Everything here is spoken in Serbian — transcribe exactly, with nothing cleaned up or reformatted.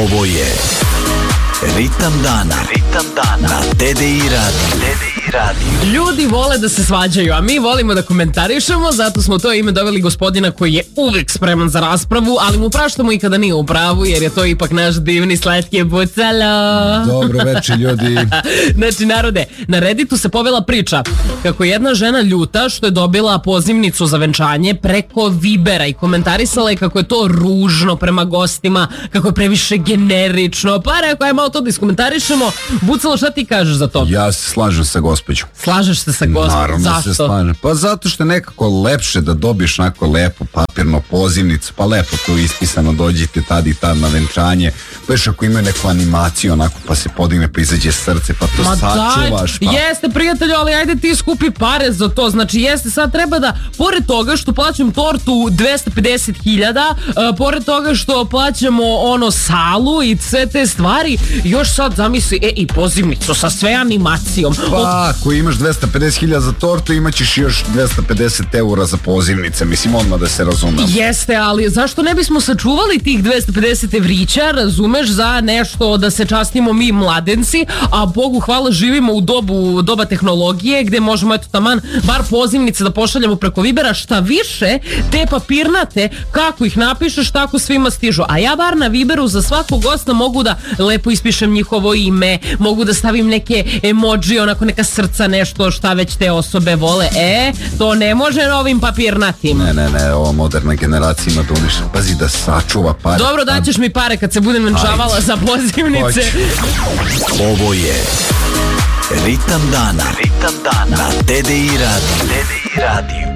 Ovo je Ritam dana. Ritam dana na T D I Radio. Radio. Ljudi vole da se svađaju, a mi volimo da komentarišemo, zato smo to ime doveli gospodina koji je uvek spreman za raspravu, ali mu praštamo i kada nije u pravu, jer je to ipak naš divni slatki bucalo. Dobro večer, ljudi. Znači, narode, na Redditu se povela priča kako jedna žena ljuta što je dobila pozivnicu za venčanje preko Vibera i komentarisala je kako je to ružno prema gostima, kako je previše generično. Pa rekao, ajmo to da iskomentarišemo. Bucalo, šta ti kažeš za to? Ja se slažem sa gospođom. Slažeš se sa gospođom? Naravno. Zašto? Se slažem. Pa zato što je nekako lepše da dobiješ onako lepo papirno pozivnicu, pa lepo tu ispisano dođite tad i tad na venčanje, pa još ako imaju neku animaciju onako pa se podigne pa izađe srce pa to Ma sačuvaš. daj, Pa... jeste prijatelju, ali ajde ti skupi pare za to. Znači jeste, sad treba da, pored toga što plaćam tortu dvesta pedeset hiljada, uh, pored toga što plaćamo ono salu i sve te stvari, još sad zamisli, e i pozivnicu sa sve animacijom. Pa ako imaš dvesta pedeset hiljada za tortu, imaćeš još dvesta pedeset eura za pozivnice, mislim odmah da se razumem. Jeste, ali zašto ne bismo sačuvali tih dvesta pedeset evrića, razumeš, za nešto da se častimo mi mladenci, a Bogu hvala živimo u dobu, doba tehnologije gde možemo eto taman bar pozivnice da pošaljamo preko Vibera, šta više te papirnate, kako ih napišeš tako svima stižu, a ja bar na Viberu za svakog gosta mogu da lepo ispišem njihovo ime, mogu da stavim neke emoji, onako neka srca, nešto šta već te osobe vole. E, to ne može novim papirnatim. Ne, ne, ne, ova moderna generacija ima da uniša. Pazi da sačuva pare. Dobro, daćeš mi pare kad se budem venčavala za pozivnice. Hoću. Ovo je Ritam dana. Ritam dana na T D I Radio. T D I Radio.